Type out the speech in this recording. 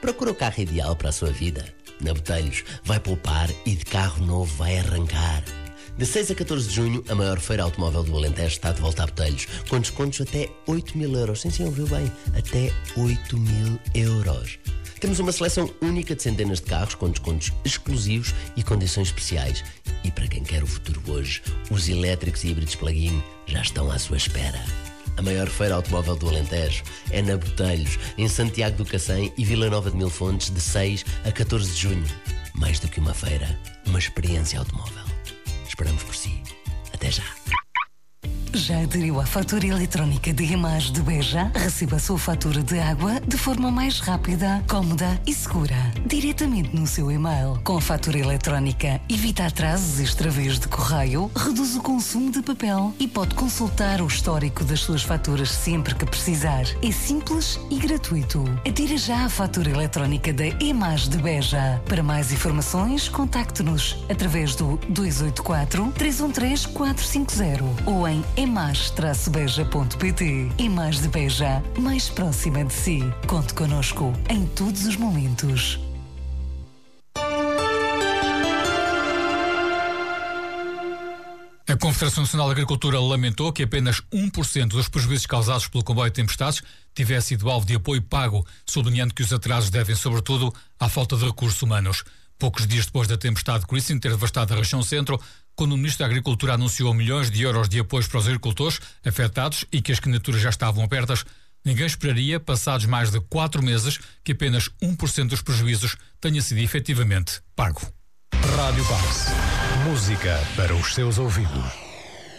Procura o carro ideal para a sua vida. Na Botelhos vai poupar e de carro novo vai arrancar. De 6 a 14 de junho, a maior feira automóvel do Alentejo está de volta a Botelhos, com descontos até 8.000 euros. Sim, ouviu bem, até 8.000 euros. Temos uma seleção única de centenas de carros com descontos exclusivos e condições especiais. E para quem quer o futuro hoje, os elétricos e híbridos plug-in já estão à sua espera. A maior feira automóvel do Alentejo é na Botelhos, em Santiago do Cacém e Vila Nova de Mil Fontes, de 6 a 14 de junho. Mais do que uma feira, uma experiência automóvel. Esperamos por si. Até já. Já aderiu à fatura eletrónica de EMAS de Beja? Receba a sua fatura de água de forma mais rápida, cómoda e segura, diretamente no seu e-mail. Com a fatura eletrónica, evita atrasos e extravios de correio, reduz o consumo de papel e pode consultar o histórico das suas faturas sempre que precisar. É simples e gratuito. Adira já à fatura eletrónica da EMAS de Beja. Para mais informações, contacte-nos através do 284 313 450 ou em emas-beja.pt. EMAS de Beja, mais próxima de si. Conte connosco em todos os momentos. A Confederação Nacional de Agricultura lamentou que apenas 1% dos prejuízos causados pelo comboio de tempestades tivesse sido alvo de apoio pago, sublinhando que os atrasos devem, sobretudo, à falta de recursos humanos. Poucos dias depois da tempestade Christine ter devastado a região centro, quando o Ministro da Agricultura anunciou milhões de euros de apoios para os agricultores afetados e que as candidaturas já estavam abertas, ninguém esperaria, passados mais de 4 meses, que apenas 1% dos prejuízos tenha sido efetivamente pago. Rádio Pax. Música para os seus ouvidos.